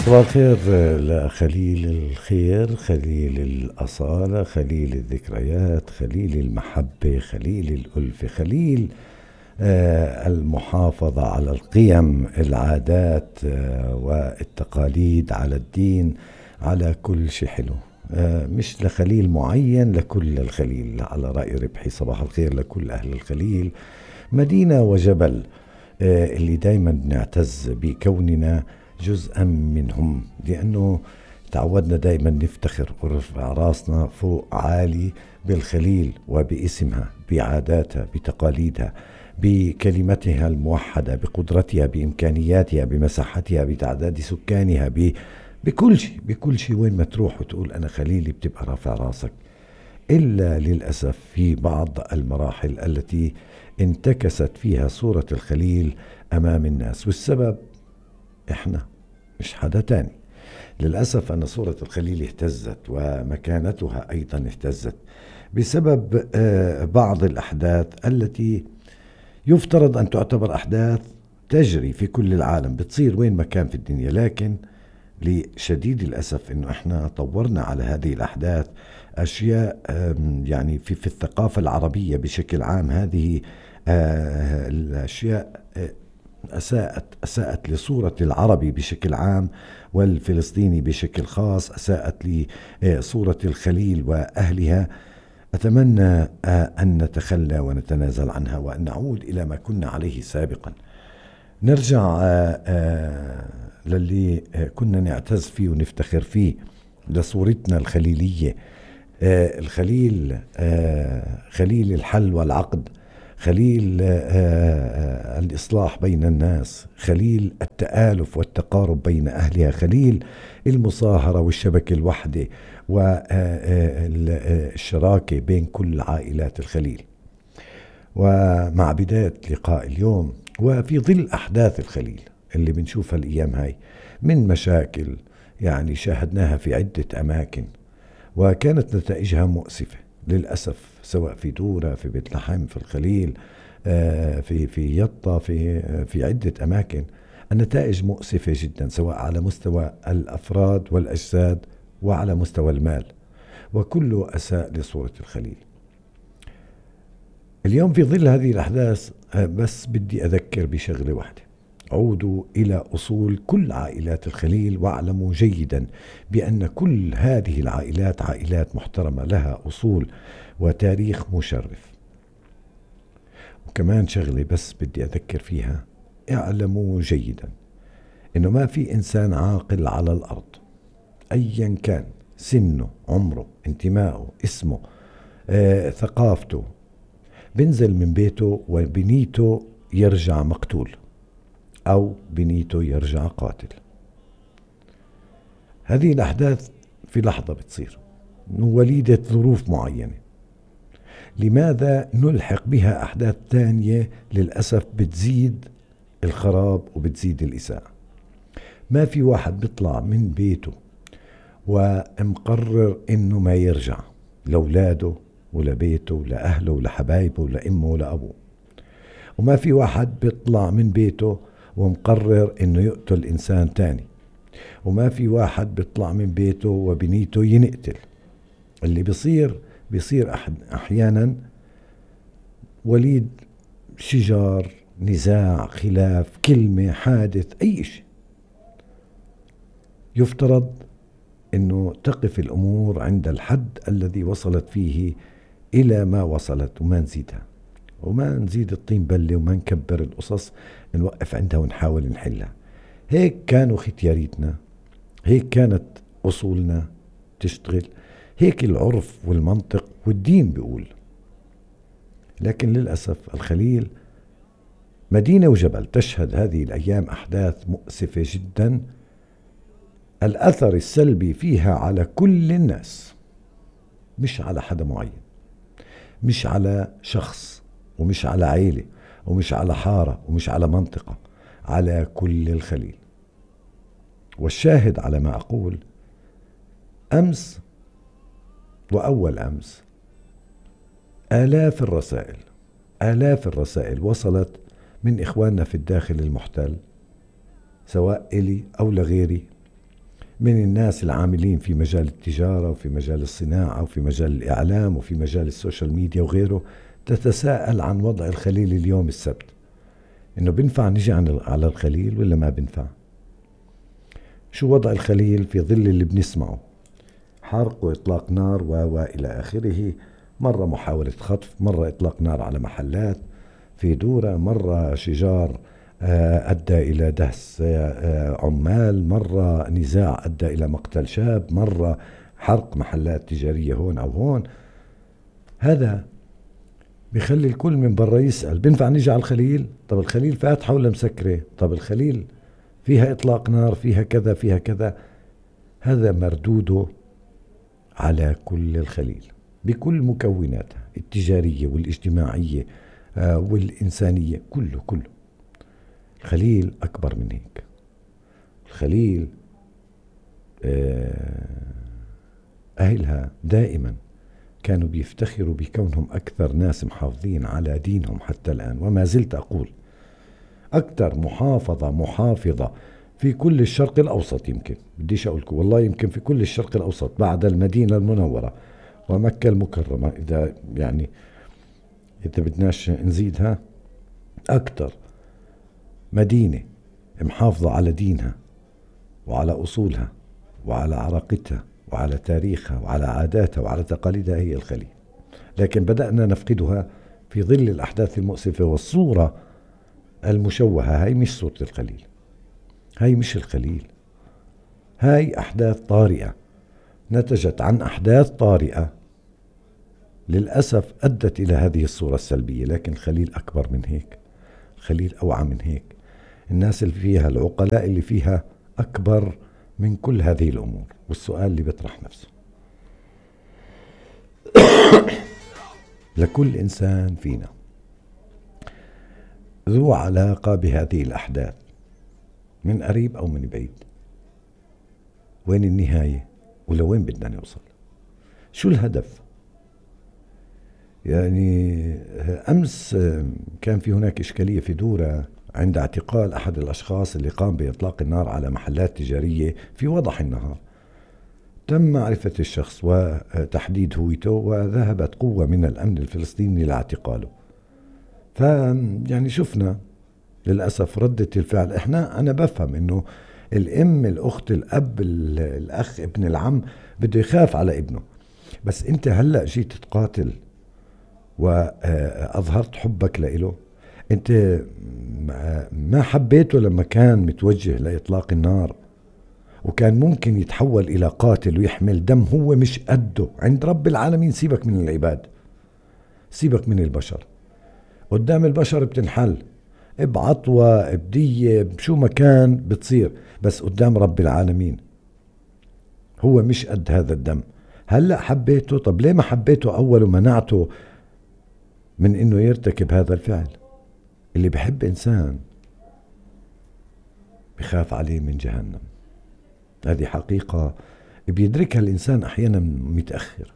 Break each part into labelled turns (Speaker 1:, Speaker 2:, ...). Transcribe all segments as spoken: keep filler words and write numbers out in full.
Speaker 1: صباح الخير لخليل الخير، خليل الأصالة، خليل الذكريات، خليل المحبة، خليل الألفة، خليل آه، المحافظة على القيم، العادات آه، والتقاليد، على الدين، على كل شيء حلو. آه، مش لخليل معين، لكل الخليل، على رأي ربحي. صباح الخير لكل أهل الخليل، مدينة وجبل آه، اللي دايما بنعتز بكوننا جزءا منهم، لأنه تعودنا دايما نفتخر ونرفع راسنا فوق عالي بالخليل وباسمها، بعاداتها، بتقاليدها، بكلمتها الموحدة، بقدرتها، بإمكانياتها، بمساحتها، بتعداد سكانها، ب... بكل شيء، بكل شيء. وين ما تروح وتقول أنا خليلي بتبقى رافع راسك. إلا للأسف في بعض المراحل التي انتكست فيها صورة الخليل أمام الناس، والسبب إحنا، مش حدا تاني. للأسف أن صورة الخليل اهتزت، ومكانتها أيضا اهتزت بسبب آه، بعض الأحداث التي يفترض أن تعتبر أحداث تجري في كل العالم، بتصير وين ما كان في الدنيا. لكن لشديد الأسف أنه إحنا طورنا على هذه الأحداث أشياء، يعني في, في الثقافة العربية بشكل عام. هذه آه، الأشياء آه، أساءت, أساءت لصورة العربي بشكل عام، والفلسطيني بشكل خاص، أساءت لصورة الخليل وأهلها. أتمنى آه، أن نتخلى ونتنازل عنها، وأن نعود إلى ما كنا عليه سابقا. نرجع آه، آه، للي آه، كنا نعتز فيه ونفتخر فيه، لصورتنا الخليلية. آه، الخليل آه، خليل الحل والعقد، خليل آه، آه، الإصلاح بين الناس، خليل التآلف والتقارب بين أهلها، خليل المصاهرة والشبكة الوحدة والشراكة بين كل عائلات الخليل. ومع بداية لقاء اليوم، وفي ظل أحداث الخليل اللي بنشوفها الأيام هاي من مشاكل يعني شاهدناها في عدة أماكن، وكانت نتائجها مؤسفة للأسف، سواء في دورة، في بيت لحم، في الخليل، في في يطا، في في عدة أماكن. النتائج مؤسفة جدا، سواء على مستوى الأفراد والأجساد وعلى مستوى المال، وكله أساء لصورة الخليل. اليوم في ظل هذه الأحداث بس بدي أذكر بشغلة واحدة: عودوا إلى أصول كل عائلات الخليل، واعلموا جيدا بأن كل هذه العائلات عائلات محترمة لها أصول وتاريخ مشرف. وكمان شغلة بس بدي أذكر فيها: اعلموا جيدا أنه ما في إنسان عاقل على الأرض، أيا كان سنه، عمره، انتمائه، اسمه، آه، ثقافته، بنزل من بيته وبنيته يرجع مقتول، أو بنيته يرجع قاتل. هذه الأحداث في لحظة بتصير، وليدة ظروف معينة. لماذا نلحق بها أحداث تانية للأسف بتزيد الخراب وبتزيد الإساءة؟ ما في واحد بيطلع من بيته ومقرر إنه ما يرجع لأولاده ولبيته ولأهله ولحبايبه ولأمه ولأبوه. وما في واحد بيطلع من بيته ومقرر إنه يقتل إنسان تاني. وما في واحد بيطلع من بيته وبنيته ينقتل. اللي بيصير بيصير أحيانا وليد شجار، نزاع، خلاف، كلمة، حادث، أي شيء. يفترض أنه تقف الأمور عند الحد الذي وصلت فيه إلى ما وصلت، وما نزيدها، وما نزيد الطين بلة، وما نكبر القصص، نوقف عندها ونحاول نحلها. هيك كانوا ختياريتنا، هيك كانت أصولنا تشتغل، هيك العرف والمنطق والدين بيقول. لكن للأسف الخليل مدينة وجبل تشهد هذه الأيام أحداث مؤسفة جدا، الأثر السلبي فيها على كل الناس، مش على حدا معين، مش على شخص، ومش على عيلة، ومش على حارة، ومش على منطقة، على كل الخليل. والشاهد على ما أقول: أمس وأول أمس آلاف الرسائل آلاف الرسائل وصلت من إخواننا في الداخل المحتل، سواء إلي أو لغيري، من الناس العاملين في مجال التجارة وفي مجال الصناعة وفي مجال الإعلام وفي مجال السوشيال ميديا وغيره تتساءل عن وضع الخليل اليوم السبت، إنه بنفع نجي على الخليل ولا ما بنفع؟ شو وضع الخليل في ظل اللي بنسمعه؟ حرق وإطلاق نار وإلى آخره، مرة محاولة خطف، مرة إطلاق نار على محلات في دورة، مرة شجار أدى إلى دهس عمال، مرة نزاع أدى إلى مقتل شاب، مرة حرق محلات تجارية هون أو هون. هذا بيخلي الكل من برا يسأل بنفع نيجي على الخليل؟ طب الخليل فاتحة ولا مسكرة؟ طب الخليل فيها إطلاق نار، فيها كذا فيها كذا. هذا مردوده على كل الخليل بكل مكوناتها التجارية والاجتماعية والإنسانية، كله كله. الخليل أكبر من هيك. الخليل أهلها دائما كانوا بيفتخروا بكونهم أكثر ناس محافظين على دينهم حتى الآن، وما زلت أقول أكثر محافظة محافظة في كل الشرق الأوسط، يمكن بديش أقولكم والله يمكن في كل الشرق الأوسط بعد المدينة المنورة ومكة المكرمة، إذا يعني إذا بدناش نزيدها، أكثر مدينة محافظة على دينها وعلى أصولها وعلى عراقتها وعلى تاريخها وعلى عاداتها وعلى تقاليدها هي الخليل. لكن بدأنا نفقدها في ظل الأحداث المؤسفة والصورة المشوهة. هاي مش صورة الخليل، هاي مش الخليل، هاي أحداث طارئة نتجت عن أحداث طارئة للأسف أدت إلى هذه الصورة السلبية. لكن الخليل أكبر من هيك، الخليل أوعى من هيك. الناس اللي فيها، العقلاء اللي فيها أكبر من كل هذه الأمور. والسؤال اللي بيطرح نفسه لكل إنسان فينا ذو علاقة بهذه الأحداث من قريب أو من بعيد، وين النهاية ولوين بدنا نوصل؟ شو الهدف؟ يعني أمس كان في هناك إشكالية في دورة عند اعتقال أحد الأشخاص اللي قام بإطلاق النار على محلات تجارية في وضح النهار. تم معرفة الشخص وتحديد هويته، وذهبت قوة من الأمن الفلسطيني لاعتقاله. فيعني شفنا للأسف ردة الفعل. إحنا أنا بفهم إنه الأم، الأخت، الأب، الأخ، ابن العم بده يخاف على ابنه، بس أنت هلأ جيت تقاتل وأظهرت حبك لإله. أنت ما حبيته لما كان متوجه لإطلاق النار، وكان ممكن يتحول إلى قاتل ويحمل دم هو مش قده عند رب العالمين. سيبك من العباد، سيبك من البشر. قدام البشر بتنحل بعطوة بدية بشو مكان بتصير، بس قدام رب العالمين هو مش قد هذا الدم. هلأ حبيته، طب ليه ما حبيته أول ومنعته من إنه يرتكب هذا الفعل؟ اللي بحب إنسان بخاف عليه من جهنم. هذه حقيقة بيدركها الإنسان أحيانا متأخر،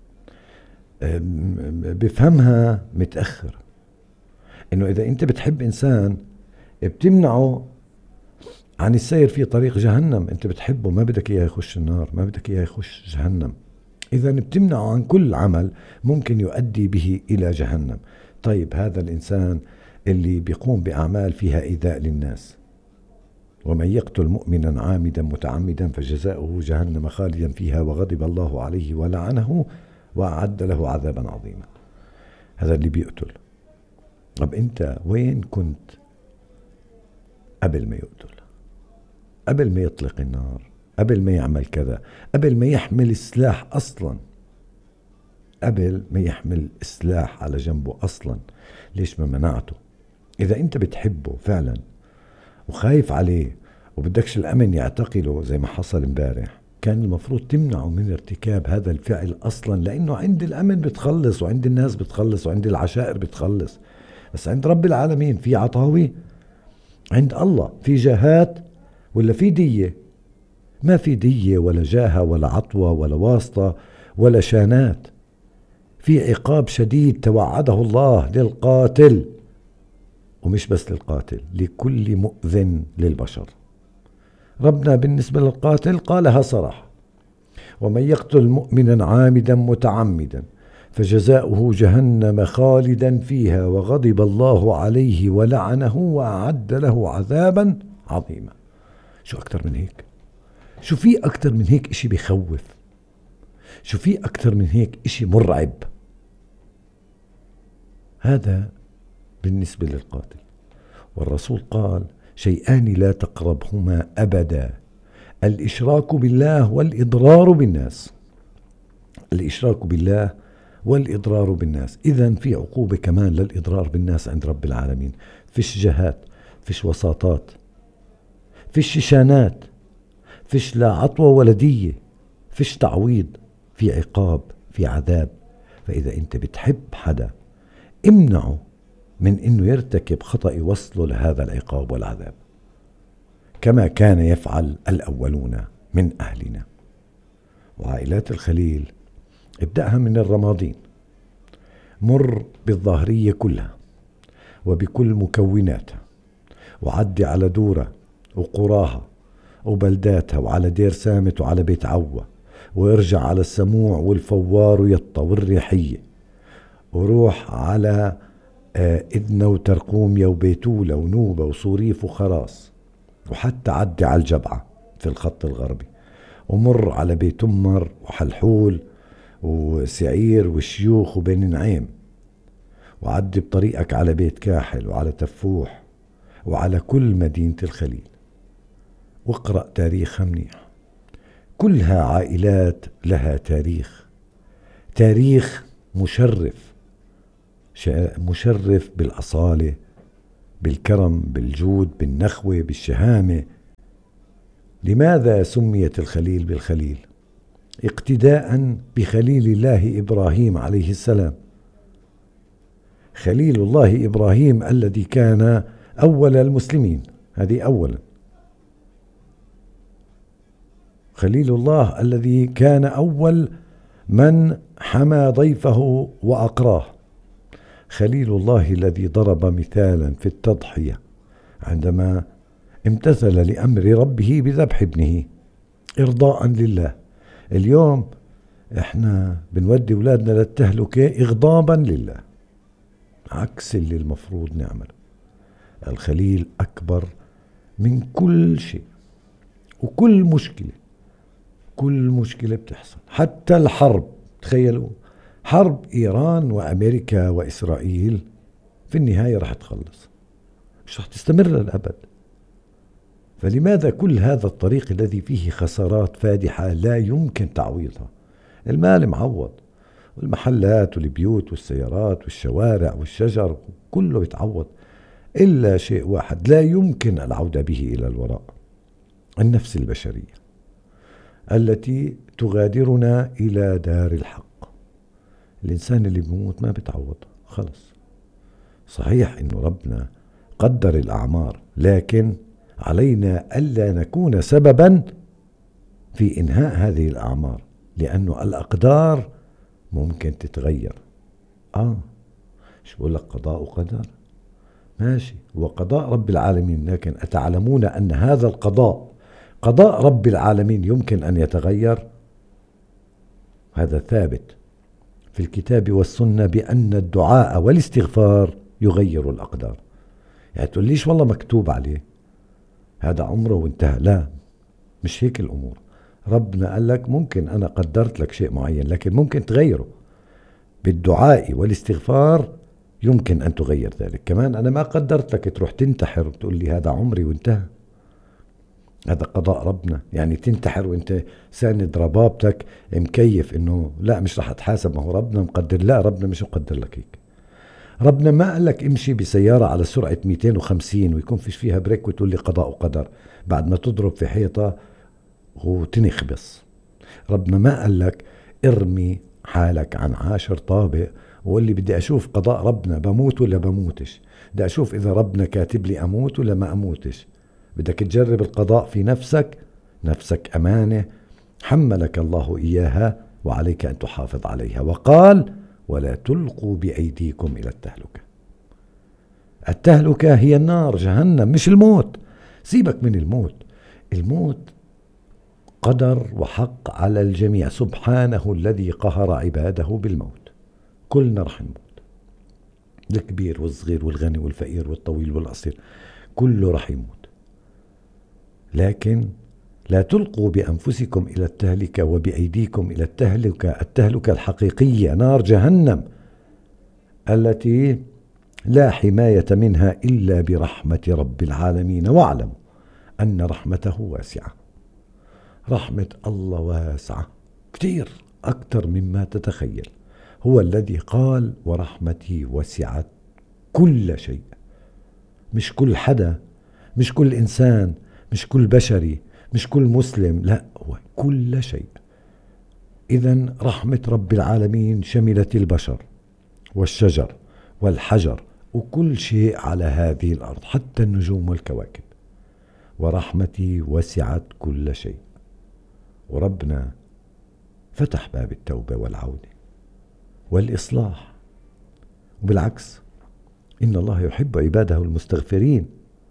Speaker 1: بفهمها متأخر، إنه إذا أنت بتحب إنسان بتمنعه عن السير في طريق جهنم. أنت بتحبه، ما بدك إياه يخش النار، ما بدك إياه يخش جهنم، إذا بتمنعه عن كل عمل ممكن يؤدي به إلى جهنم. طيب هذا الإنسان اللي بيقوم بأعمال فيها إيذاء للناس، ومن يقتل مؤمنا عامدا متعمدا فجزاؤه جهنم خالدا فيها وغضب الله عليه ولعنه وأعد له عذابا عظيما. هذا اللي بيقتل. طب أنت وين كنت قبل ما يقتل، قبل ما يطلق النار، قبل ما يعمل كذا، قبل ما يحمل السلاح أصلا، قبل ما يحمل السلاح على جنبه أصلا؟ ليش ما منعته؟ إذا أنت بتحبه فعلا وخايف عليه وبدكش الأمن يعتقله زي ما حصل امبارح، كان المفروض تمنعه من ارتكاب هذا الفعل أصلا، لأنه عند الأمن بتخلص وعند الناس بتخلص وعند العشائر بتخلص، بس عند رب العالمين في عطاوي، عند الله في جاهات ولا في دية؟ ما في دية ولا جاهة ولا عطوة ولا واسطة ولا شانات. في عقاب شديد توعده الله للقاتل، ومش بس للقاتل، لكل مؤذن للبشر. ربنا بالنسبة للقاتل قالها صراحة: ومن يقتل مؤمنا عامدا متعمدا فجزاؤه جهنم خالدا فيها وغضب الله عليه ولعنه وأعد له عذابا عظيما. شو أكتر من هيك؟ شو في أكتر من هيك إشي بيخوف؟ شو في أكتر من هيك إشي مرعب؟ هذا بالنسبة للقاتل. والرسول قال: شيئان لا تقربهما أبدا: الإشراك بالله والإضرار بالناس. الإشراك بالله والإضرار بالناس. إذن في عقوبة كمان للإضرار بالناس عند رب العالمين. فيش جهات، فيش وساطات، فيش شيشانات، فيش لا عطوة ولا دية، فيش تعويض، في عقاب، في عذاب. فإذا أنت بتحب حدا امنعه من أنه يرتكب خطأ يوصله لهذا العقاب والعذاب، كما كان يفعل الأولون من أهلنا. وعائلات الخليل ابدأها من الرمادين، مر بالظاهرية كلها وبكل مكوناتها، وعدي على دورة وقراها وبلداتها، وعلى دير سامت وعلى بيت عوة، ويرجع على السموع والفوار ويطا والريحية، وروح على إذنة وترقومية وبيتولة ونوبة وصوريف وخراس، وحتى عدي على الجبعة في الخط الغربي، ومر على بيت أمر وحلحول وسعير والشيوخ وبين نعيم، وعدي بطريقك على بيت كاحل وعلى تفوح وعلى كل مدينة الخليل، واقرأ تاريخها منيح. كلها عائلات لها تاريخ، تاريخ مشرف، مشرف بالأصالة، بالكرم، بالجود، بالنخوة، بالشهامة. لماذا سميت الخليل بالخليل؟ اقتداء بخليل الله إبراهيم عليه السلام. خليل الله إبراهيم الذي كان أول المسلمين، هذه أولا. خليل الله الذي كان أول من حمى ضيفه وأقراه. خليل الله الذي ضرب مثالا في التضحية عندما امتثل لأمر ربه بذبح ابنه إرضاء لله. اليوم احنا بنودي أولادنا للتهلكة إغضابا لله، عكس اللي المفروض نعمل. الخليل أكبر من كل شيء وكل مشكلة. كل مشكلة بتحصل، حتى الحرب. تخيلوا حرب إيران وأمريكا وإسرائيل في النهاية رح تخلص، مش رح تستمر للأبد. فلماذا كل هذا الطريق الذي فيه خسارات فادحة لا يمكن تعويضها؟ المال معوض، والمحلات والبيوت والسيارات والشوارع والشجر كله يتعوض، إلا شيء واحد لا يمكن العودة به إلى الوراء: النفس البشرية التي تغادرنا إلى دار الحق. الإنسان اللي بيموت ما بتعوض خلص. صحيح إنه ربنا قدر الأعمار، لكن علينا ألا نكون سببا في إنهاء هذه الأعمار، لأنه الأقدار ممكن تتغير. آه شو بقول لك؟ قضاء وقدر، ماشي، هو قضاء رب العالمين، لكن أتعلمون أن هذا القضاء قضاء رب العالمين يمكن أن يتغير؟ هذا ثابت في الكتاب والسنة بأن الدعاء والاستغفار يغير الأقدار. يعني تقول ليش والله مكتوب عليه هذا عمره وانتهى؟ لا، مش هيك الأمور. ربنا قال لك ممكن أنا قدرت لك شيء معين، لكن ممكن تغيره. بالدعاء والاستغفار يمكن أن تغير ذلك. كمان أنا ما قدرت لك تروح تنتحر وتقول لي هذا عمري وانتهى. هذا قضاء ربنا. يعني تنتحر وانت ساند ربابتك مكيف انه لا مش رح اتحاسب، ما هو ربنا مقدر. لا، ربنا مش مقدر لك هيك. ربنا ما قال لك امشي بسيارة على سرعة مئتين وخمسين ويكون فيش فيها بريك وتقول لي قضاء وقدر بعد ما تضرب في حيطة وتنخبص. ربنا ما قال لك ارمي حالك عن عاشر طابق واللي بدي اشوف قضاء ربنا بموت ولا بموتش، بدي اشوف اذا ربنا كاتب لي اموت ولا ما اموتش. بدك تجرب القضاء في نفسك. نفسك أمانة حملك الله إياها وعليك أن تحافظ عليها. وقال: ولا تلقوا بأيديكم إلى التهلكة. التهلكة هي النار، جهنم، مش الموت. سيبك من الموت. الموت قدر وحق على الجميع، سبحانه الذي قهر عباده بالموت. كلنا رح نموت، الكبير والصغير والغني والفقير والطويل والقصير، كله رح يموت. لكن لا تلقوا بأنفسكم إلى التهلكة وبأيديكم إلى التهلكة، التهلكة الحقيقية نار جهنم التي لا حماية منها إلا برحمة رب العالمين. واعلموا أن رحمته واسعة. رحمة الله واسعة كتير أكثر مما تتخيل. هو الذي قال ورحمتي وسعت كل شيء. مش كل حدا، مش كل إنسان، مش كل بشري، مش كل مسلم، لا، هو كل شيء. إذن رحمة رب العالمين شملت البشر والشجر والحجر وكل شيء على هذه الأرض، حتى النجوم والكواكب. ورحمتي وسعت كل شيء. وربنا فتح باب التوبة والعودة والإصلاح. وبالعكس، إن الله يحب عباده المستغفرين.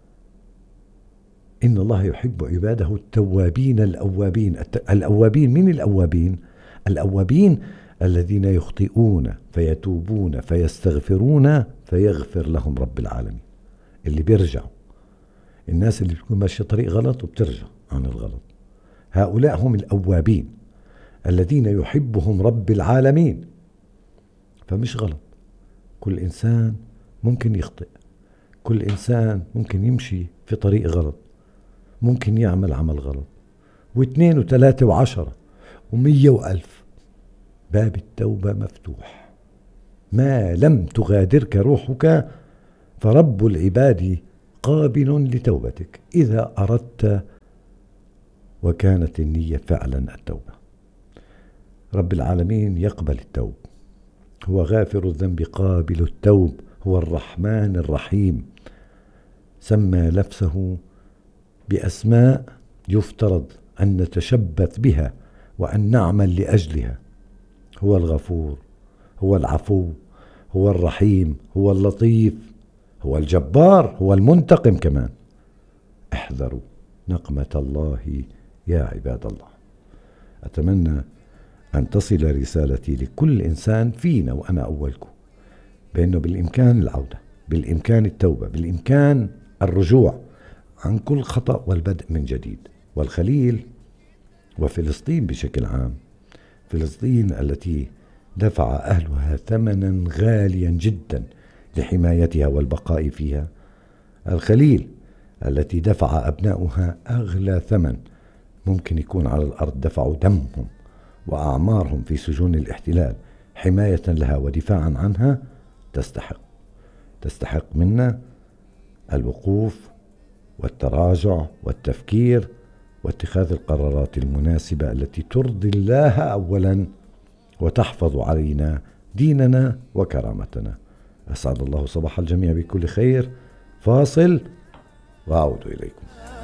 Speaker 1: إن الله يحب عباده التوابين الأوابين. الأوابين، من الأوابين؟ الأوابين الذين يخطئون فيتوبون فيستغفرون فيغفر لهم رب العالمين. اللي بيرجعوا، الناس اللي بتكون ماشية طريق غلط وبترجع عن الغلط، هؤلاء هم الأوابين الذين يحبهم رب العالمين. فمش غلط، كل إنسان ممكن يخطئ، كل إنسان ممكن يمشي في طريق غلط، ممكن يعمل عمل غلط، واثنين وثلاثة وعشرة ومية وألف. باب التوبة مفتوح ما لم تغادرك روحك، فرب العباد قابل لتوبتك إذا أردت وكانت النية فعلا التوبة. رب العالمين يقبل التوب، هو غافر الذنب قابل التوب، هو الرحمن الرحيم. سمى نفسه بأسماء يفترض أن نتشبث بها وأن نعمل لأجلها. هو الغفور، هو العفو، هو الرحيم، هو اللطيف، هو الجبار، هو المنتقم كمان. احذروا نقمة الله يا عباد الله. أتمنى أن تصل رسالتي لكل إنسان فينا، وأنا أولكم، بأنه بالإمكان العودة، بالإمكان التوبة، بالإمكان الرجوع عن كل خطأ والبدء من جديد. والخليل وفلسطين بشكل عام، فلسطين التي دفع أهلها ثمنا غاليا جدا لحمايتها والبقاء فيها، الخليل التي دفع أبناؤها أغلى ثمن ممكن يكون على الأرض، دفعوا دمهم وأعمارهم في سجون الاحتلال حماية لها ودفاعا عنها، تستحق تستحق منا الوقوف والتراجع والتفكير واتخاذ القرارات المناسبة التي ترضي الله أولا وتحفظ علينا ديننا وكرامتنا. أسعد الله صباح الجميع بكل خير. فاصل وأعود إليكم.